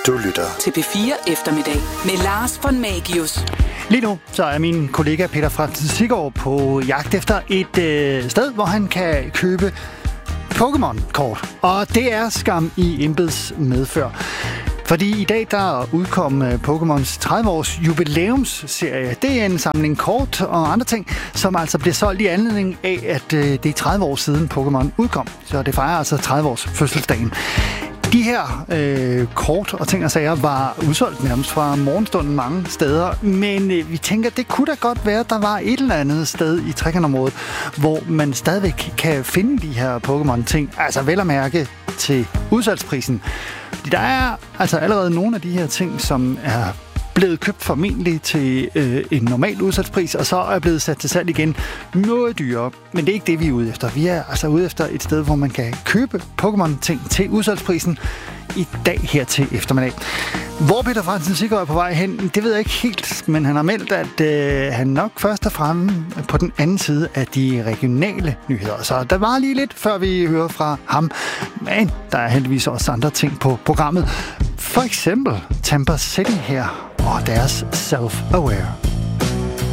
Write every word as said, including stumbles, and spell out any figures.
Du lytter til P fire Eftermiddag med Lars von Magius. Lige nu så er min kollega Peter Frandsen Siggaard på jagt efter et øh, sted, hvor han kan købe Pokémon-kort. Og det er skam i embeds medfør. Fordi i dag der udkom Pokémons tredive-års jubilæumsserie. Det er en samling kort og andre ting, som altså bliver solgt i anledning af, at øh, det er tredive år siden Pokémon udkom. Så det fejrer altså tredive års fødselsdagen. De her øh, kort og ting og sager var udsolgt nærmest fra morgenstunden mange steder, men øh, vi tænker, det kunne da godt være, at der var et eller andet sted i trekantområdet, hvor man stadigvæk kan finde de her Pokémon-ting, altså vel at mærke til udsalgsprisen. Der er altså allerede nogle af de her ting, som er blevet købt formentlig til øh, en normal udsalgspris, og så er blevet sat til salg igen noget dyrere. Men det er ikke det, vi er ude efter. Vi er altså ude efter et sted, hvor man kan købe Pokémon-ting til udsalgsprisen i dag her til eftermiddag. Hvor Peter Frandsen Siggaard er på vej hen, det ved jeg ikke helt, men han har meldt, at øh, han nok først er fremme på den anden side af de regionale nyheder. Så der var lige lidt, før vi hører fra ham. Men der er heldigvis også andre ting på programmet. For eksempel Tampa City her og deres Self-Aware.